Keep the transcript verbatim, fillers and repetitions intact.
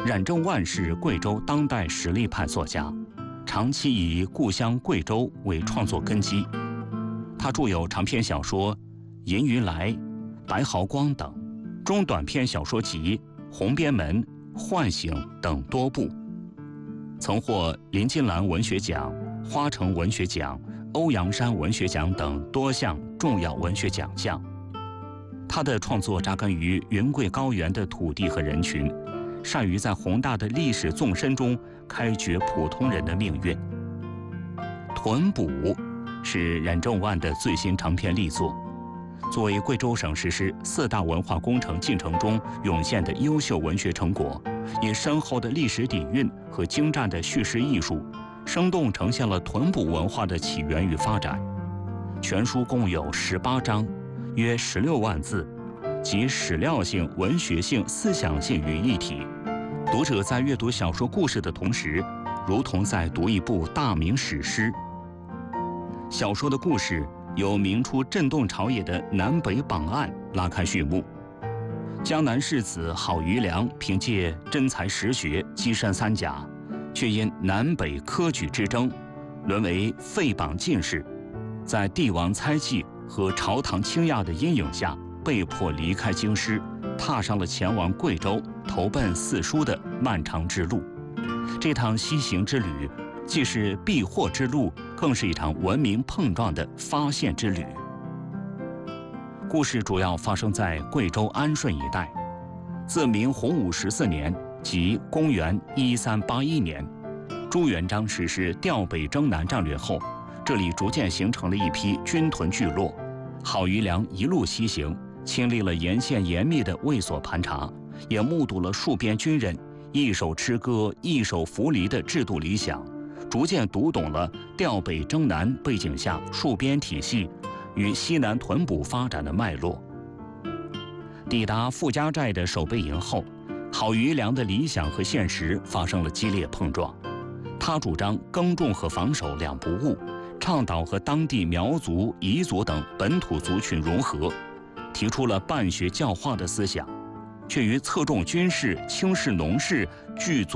冉正万是贵州当代实力派作家，长期以故乡贵州为创作根基。他著有长篇小说《银鱼来》《白毫光》等，中短篇小说集《红边门》《唤醒》等多部，曾获林金兰文学奖、花城文学奖、欧阳山文学奖等多项重要文学奖项。他的创作扎根于云贵高原的土地和人群，善于在宏大的历史纵深中开掘普通人的命运。《屯补》是冉正万的最新长篇力作，作为贵州省实施四大文化工程进程中涌现的优秀文学成果，以深厚的历史底蕴和精湛的叙事艺术，生动呈现了屯补文化的起源与发展。全书共有十八章，约十六万字，集史料性、文学性、思想性于一体。读者在阅读小说故事的同时，如同在读一部大明史诗。小说的故事由明初震动朝野的南北榜案拉开序幕。江南世子郝余良凭借真才实学跻身三甲，却因南北科举之争，沦为废榜进士，在帝王猜忌和朝堂倾轧的阴影下，被迫离开京师，踏上了前往贵州投奔四叔的漫长之路。这趟西行之旅，既是避祸之路，更是一场文明碰撞的发现之旅。故事主要发生在贵州安顺一带。自明洪武十四年，即公元一三八一年，朱元璋实施调北征南战略后，这里逐渐形成了一批军屯聚落。郝余良一路西行，亲历了沿线严密的卫所盘查，也目睹了戍边军人一手吃割、一手扶犁的制度理想，逐渐读懂了调北征南背景下戍边体系与西南屯补发展的脉络。抵达傅家寨的守备营后，郝余良的理想和现实发生了激烈碰撞。他主张耕种和防守两不误，倡导和当地苗族、彝族等本土族群融合，提出了办学教化的思想，却于侧重军事、轻视农事，具足